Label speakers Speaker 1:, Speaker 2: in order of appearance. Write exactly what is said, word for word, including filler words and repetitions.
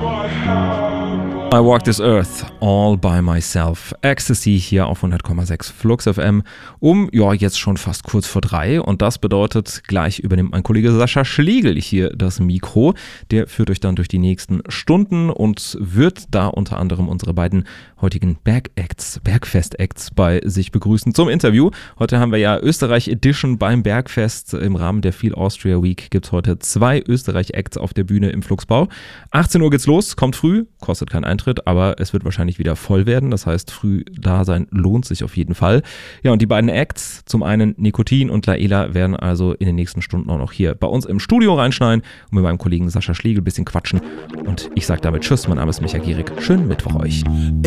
Speaker 1: I walk this earth all by myself. Ecstasy hier auf hundert Komma sechs Flux F M um, ja, jetzt schon fast kurz vor drei. Und das bedeutet, gleich übernimmt mein Kollege Sascha Schlegel hier das Mikro. Der führt euch dann durch die nächsten Stunden und wird da unter anderem unsere beiden heutigen Bergacts, Bergfest-Acts bei sich begrüßen zum Interview. Heute haben wir ja Österreich Edition beim Bergfest. Im Rahmen der Feel Austria Week gibt es heute zwei Österreich-Acts auf der Bühne im Fluxbau. achtzehn Uhr geht's los, kommt früh, kostet keinen Eintritt, aber es wird wahrscheinlich wieder voll werden. Das heißt, früh da sein lohnt sich auf jeden Fall. Ja, und die beiden Acts, zum einen Nikotin und Laela, werden also in den nächsten Stunden auch noch hier bei uns im Studio reinschneiden und mit meinem Kollegen Sascha Schlegel ein bisschen quatschen. Und ich sage damit Tschüss, mein Name ist Micha Gierig. Schönen Mittwoch euch.